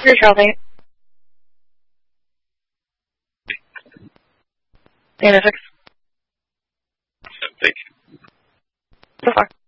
for your travel date. January 6th. Thank you. So far.